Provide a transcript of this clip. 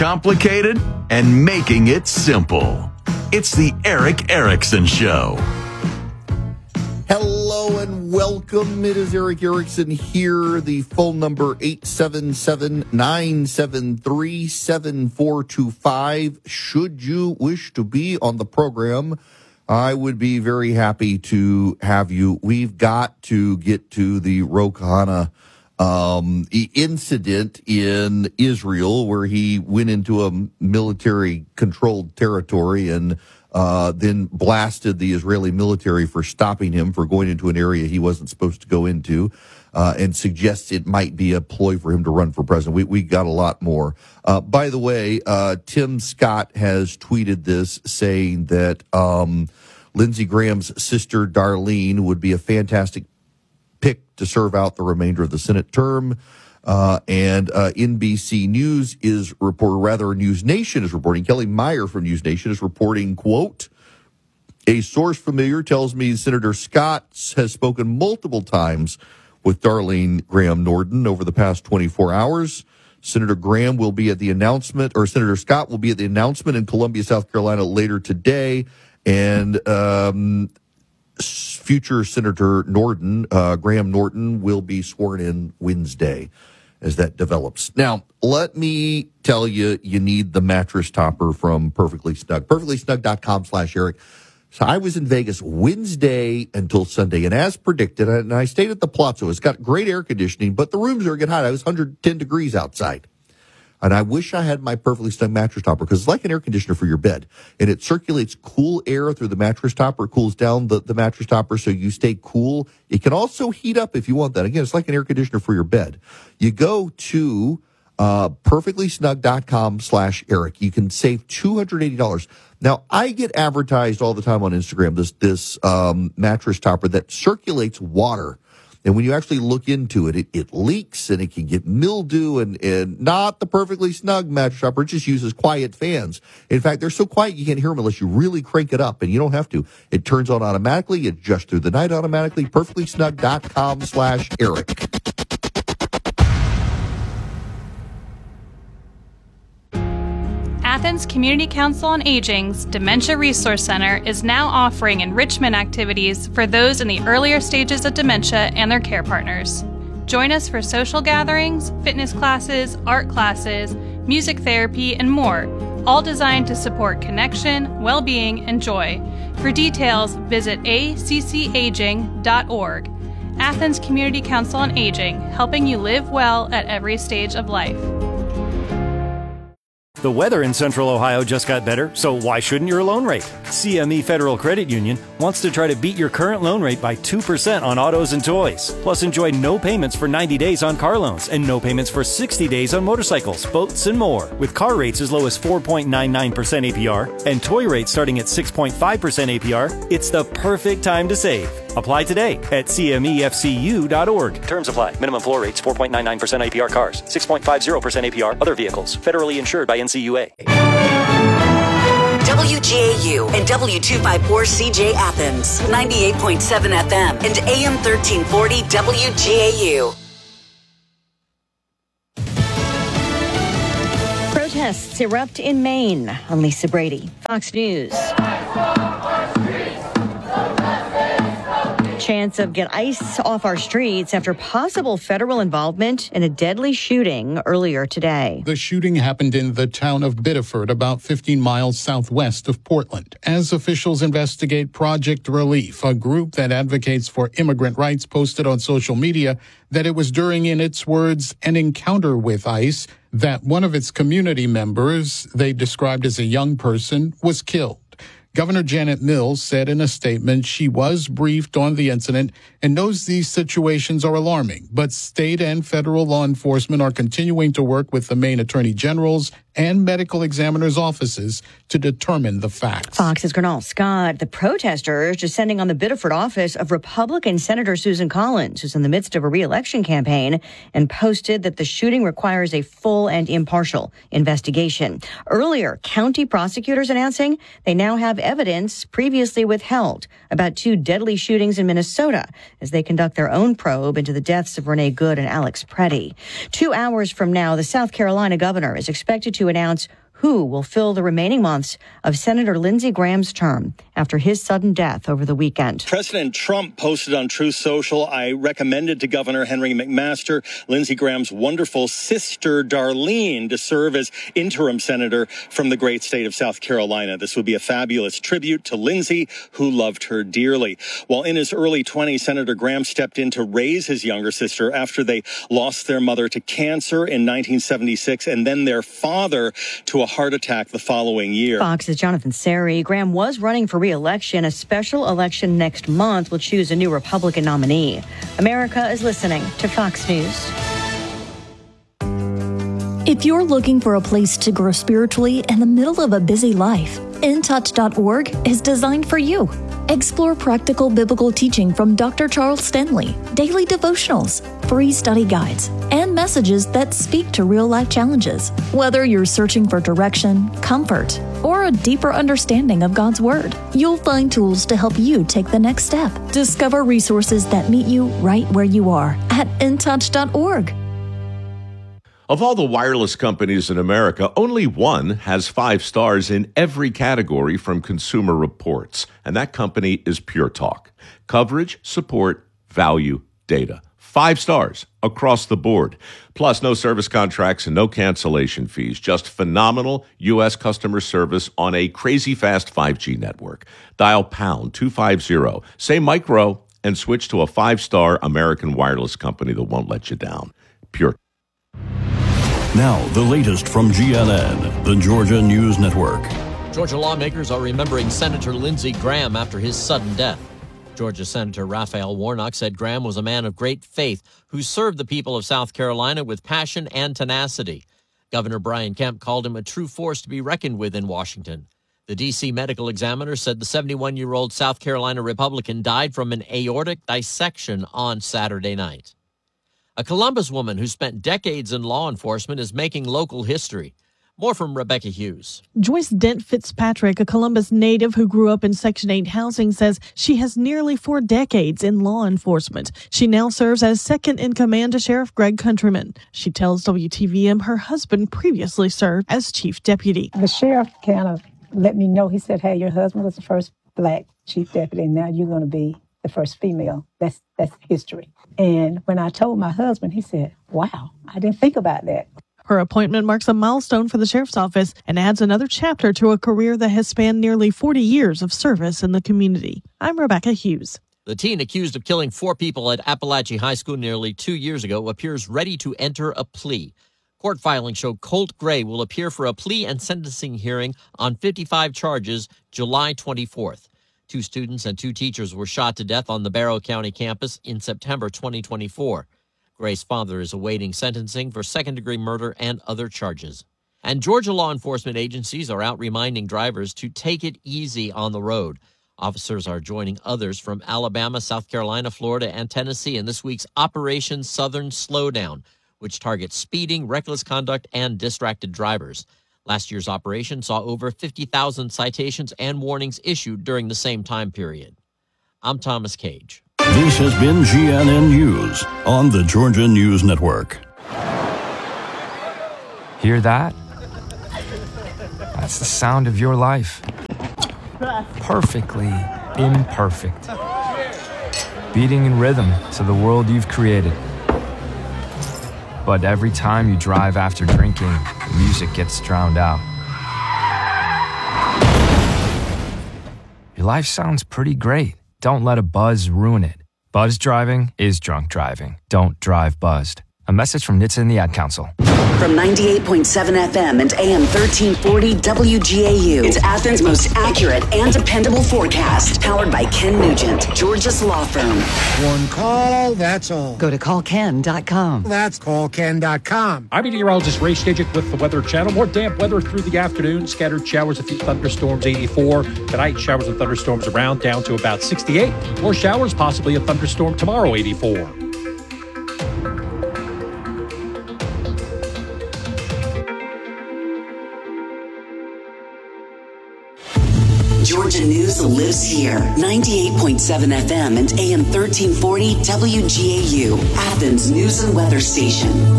complicated and making it simple. It's the Erick Erickson Show. Hello and welcome. It is Erick Erickson here. The phone number 877-973-7425. Should you wish to be on the program, I would be very happy to have you. We've got to get to the Ro Khanna incident in Israel, where he went into a military-controlled territory and then blasted the Israeli military for stopping him for going into an area he wasn't supposed to go into, and suggests it might be a ploy for him to run for president. We got a lot more. By the way, Tim Scott has tweeted this, saying that Lindsey Graham's sister Darlene would be a fantastic pick to serve out the remainder of the Senate term. And NBC News is News Nation is reporting, Kelly Meyer from News Nation is reporting, quote, a source familiar tells me Senator Scott has spoken multiple times with Darlene Graham Norton over the past 24 hours. Senator Scott will be at the announcement in Columbia, South Carolina later today. And future Senator Norton, Graham Norton, will be sworn in Wednesday as that develops. Now, let me tell you, you need the mattress topper from Perfectly Snug. PerfectlySnug.com/Eric. So I was in Vegas Wednesday until Sunday, and as predicted, and I stayed at the Palazzo. It's got great air conditioning, but the rooms are getting hot. It was 110 degrees outside. And I wish I had my Perfectly Snug mattress topper, because it's like an air conditioner for your bed. And it circulates cool air through the mattress topper. It cools down the mattress topper so you stay cool. It can also heat up if you want that. Again, it's like an air conditioner for your bed. You go to perfectlysnug.com/Eric. You can save $280. Now, I get advertised all the time on Instagram, this mattress topper that circulates water. And when you actually look into it, it leaks and it can get mildew, and not the Perfectly Snug mattress topper. It just uses quiet fans. In fact, they're so quiet you can't hear them unless you really crank it up, and you don't have to. It turns on automatically. It adjusts through the night automatically. Perfectlysnug.com/Eric. Athens Community Council on Aging's Dementia Resource Center is now offering enrichment activities for those in the earlier stages of dementia and their care partners. Join us for social gatherings, fitness classes, art classes, music therapy, and more, all designed to support connection, well-being, and joy. For details, visit accaging.org. Athens Community Council on Aging, helping you live well at every stage of life. The weather in Central Ohio just got better, so why shouldn't your loan rate? CME Federal Credit Union wants to try to beat your current loan rate by 2% on autos and toys. Plus, enjoy no payments for 90 days on car loans and no payments for 60 days on motorcycles, boats, and more. With car rates as low as 4.99% APR and toy rates starting at 6.5% APR, it's the perfect time to save. Apply today at cmefcu.org. Terms apply. Minimum floor rates 4.99% APR cars, 6.50% APR other vehicles. Federally insured by NCUA. WGAU and W254CJ Athens, 98.7 FM and AM 1340 WGAU. Protests erupt in Maine. I'm Lisa Brady, Fox News. Chance of get ice off our streets after possible federal involvement in a deadly shooting earlier today. The shooting happened in the town of Biddeford, about 15 miles southwest of Portland. As officials investigate, Project Relief, a group that advocates for immigrant rights, posted on social media that it was during, in its words, an encounter with ICE that one of its community members, they described as a young person, was killed. Governor Janet Mills said in a statement she was briefed on the incident and knows these situations are alarming, but state and federal law enforcement are continuing to work with the Maine Attorney General's and medical examiners' offices to determine the facts. Fox's Gernal Scott. The protesters descending on the Biddeford office of Republican Senator Susan Collins, who's in the midst of a re-election campaign, and posted that the shooting requires a full and impartial investigation. Earlier, county prosecutors announcing they now have evidence previously withheld about two deadly shootings in Minnesota as they conduct their own probe into the deaths of Renee Good and Alex Preddy. 2 hours from now, the South Carolina governor is expected to to announce who will fill the remaining months of Senator Lindsey Graham's term after his sudden death over the weekend. President Trump posted on Truth Social, I recommended to Governor Henry McMaster, Lindsey Graham's wonderful sister, Darlene, to serve as interim senator from the great state of South Carolina. This would be a fabulous tribute to Lindsey, who loved her dearly. While in his early 20s, Senator Graham stepped in to raise his younger sister after they lost their mother to cancer in 1976 and then their father to a heart attack the following year. Fox's Jonathan Seri. Graham was running for re-election. A special election next month will choose a new Republican nominee. America is listening to Fox News. If you're looking for a place to grow spiritually in the middle of a busy life, InTouch.org is designed for you. Explore practical biblical teaching from Dr. Charles Stanley, daily devotionals, free study guides, and messages that speak to real-life challenges. Whether you're searching for direction, comfort, or a deeper understanding of God's Word, you'll find tools to help you take the next step. Discover resources that meet you right where you are at InTouch.org. Of all the wireless companies in America, only one has 5 stars in every category from Consumer Reports, and that company is Pure Talk. Coverage, support, value, data. 5 stars across the board. Plus, no service contracts and no cancellation fees. Just phenomenal U.S. customer service on a crazy fast 5G network. Dial pound 250, say micro, and switch to a 5-star American wireless company that won't let you down. Pure. Now, the latest from GNN, the Georgia News Network. Georgia lawmakers are remembering Senator Lindsey Graham after his sudden death. Georgia Senator Raphael Warnock said Graham was a man of great faith who served the people of South Carolina with passion and tenacity. Governor Brian Kemp called him a true force to be reckoned with in Washington. The D.C. medical examiner said the 71-year-old South Carolina Republican died from an aortic dissection on Saturday night. A Columbus woman who spent decades in law enforcement is making local history. More from Rebecca Hughes. Joyce Dent Fitzpatrick, a Columbus native who grew up in Section 8 housing, says she has nearly 4 decades in law enforcement. She now serves as second in command to Sheriff Greg Countryman. She tells WTVM her husband previously served as chief deputy. The sheriff kind of let me know. He said, hey, your husband was the first black chief deputy, and now you're going to be the first female. That's history. And when I told my husband, he said, wow, I didn't think about that. Her appointment marks a milestone for the sheriff's office and adds another chapter to a career that has spanned nearly 40 years of service in the community. I'm Rebecca Hughes. The teen accused of killing 4 people at Appalachia High School nearly 2 years ago appears ready to enter a plea. Court filings show Colt Gray will appear for a plea and sentencing hearing on 55 charges July 24th. 2 students and 2 teachers were shot to death on the Barrow County campus in September 2024. Gray's father is awaiting sentencing for second-degree murder and other charges. And Georgia law enforcement agencies are out reminding drivers to take it easy on the road. Officers are joining others from Alabama, South Carolina, Florida, and Tennessee in this week's Operation Southern Slowdown, which targets speeding, reckless conduct, and distracted drivers. Last year's operation saw over 50,000 citations and warnings issued during the same time period. I'm Thomas Cage. This has been GNN News on the Georgia News Network. Hear that? That's the sound of your life. Perfectly imperfect. Beating in rhythm to the world you've created. But every time you drive after drinking, the music gets drowned out. Your life sounds pretty great. Don't let a buzz ruin it. Buzz driving is drunk driving. Don't drive buzzed. A message from NHTSA and the Ad Council. From 98.7 FM and AM 1340 WGAU, it's Athens' most accurate and dependable forecast. Powered by Ken Nugent, Georgia's law firm. One call, that's all. Go to callken.com. That's callken.com. I'm meteorologist Ray Stajic with the Weather Channel. More damp weather through the afternoon. Scattered showers, a few thunderstorms, 84. Tonight, showers and thunderstorms around, down to about 68. More showers, possibly a thunderstorm tomorrow, 84. Georgia News lives here. 98.7 FM and AM 1340 WGAU, Athens News and Weather Station.